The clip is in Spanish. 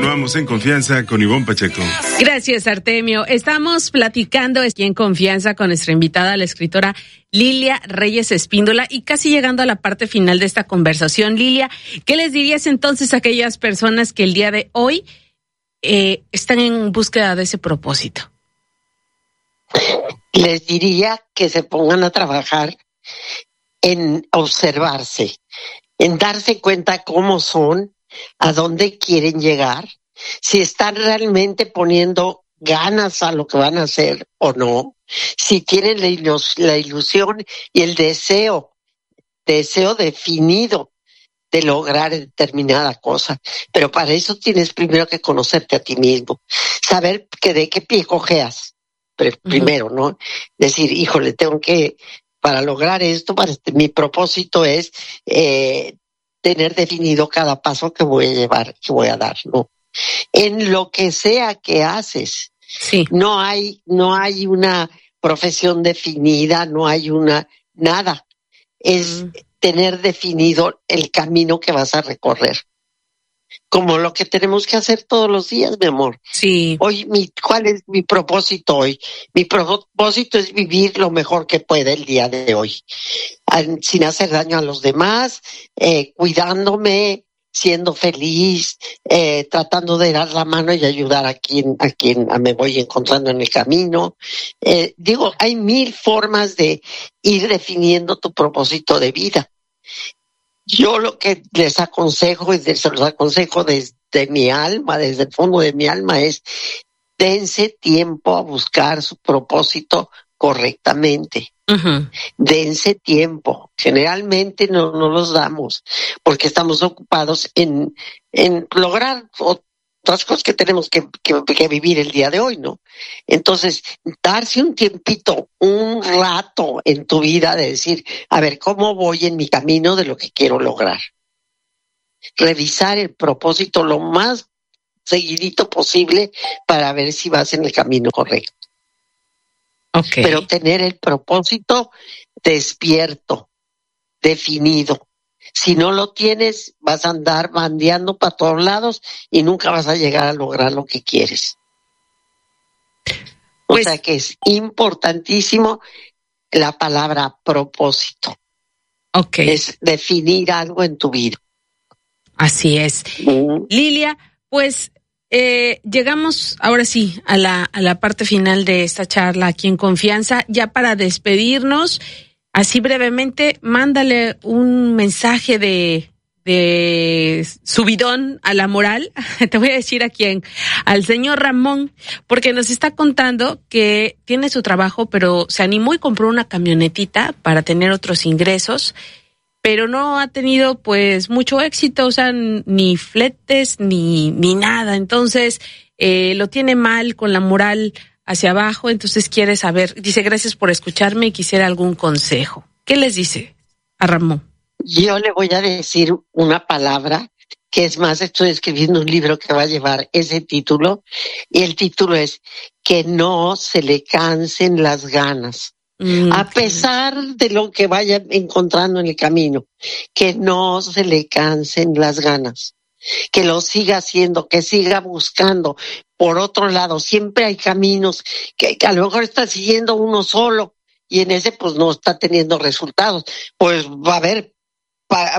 Continuamos en Confianza con Ivonne Pacheco. Gracias, Artemio. Estamos platicando aquí en Confianza con nuestra invitada, la escritora Lilia Reyes Espíndola, y casi llegando a la parte final de esta conversación. Lilia, ¿qué les dirías entonces a aquellas personas que el día de hoy están en búsqueda de ese propósito? Les diría que se pongan a trabajar en observarse, en darse cuenta cómo son, a dónde quieren llegar, si están realmente poniendo ganas a lo que van a hacer o no, si tienen la ilusión y el deseo definido de lograr determinada cosa. Pero para eso tienes primero que conocerte a ti mismo, saber que de qué pie cojeas primero, ¿no? Decir, híjole, tengo que, para lograr esto, mi propósito es tener definido cada paso que voy a llevar, que voy a dar, ¿no? En lo que sea que haces, sí. No hay una profesión definida, no hay nada. Es tener definido el camino que vas a recorrer. Como lo que tenemos que hacer todos los días, mi amor. Sí. Hoy, ¿cuál es mi propósito hoy? Mi propósito es vivir lo mejor que pueda el día de hoy, sin hacer daño a los demás, cuidándome, siendo feliz, tratando de dar la mano y ayudar a quien me voy encontrando en el camino. Hay 1000 formas de ir definiendo tu propósito de vida. Yo lo que les aconsejo, y se los aconsejo desde mi alma, desde el fondo de mi alma, es dense tiempo a buscar su propósito correctamente. Uh-huh. Dense tiempo. Generalmente no los damos porque estamos ocupados en lograr otras cosas que tenemos que vivir el día de hoy, ¿no? Entonces, darse un tiempito, un rato en tu vida de decir, a ver, ¿cómo voy en mi camino de lo que quiero lograr? Revisar el propósito lo más seguidito posible para ver si vas en el camino correcto. Okay. Pero tener el propósito despierto, definido. Si no lo tienes, vas a andar bandeando para todos lados y nunca vas a llegar a lograr lo que quieres. O sea que es importantísimo la palabra propósito. Okay. Es definir algo en tu vida. Así es. Lilia, pues llegamos ahora sí a la parte final de esta charla aquí en Confianza. Ya para despedirnos, así brevemente, mándale un mensaje de subidón a la moral. Te voy a decir a quién, al señor Ramón, porque nos está contando que tiene su trabajo, pero se animó y compró una camionetita para tener otros ingresos, pero no ha tenido pues mucho éxito, o sea, ni fletes ni nada. Entonces lo tiene mal, con la moral hacia abajo. Entonces quiere saber, dice, gracias por escucharme y quisiera algún consejo. ¿Qué les dice a Ramón? Yo le voy a decir una palabra, que es más, estoy escribiendo un libro que va a llevar ese título, y el título es que no se le cansen las ganas. A pesar de lo que vaya encontrando en el camino, que no se le cansen las ganas, que lo siga haciendo, que siga buscando. Por otro lado, siempre hay caminos que a lo mejor está siguiendo uno solo y en ese pues no está teniendo resultados. Pues va a haber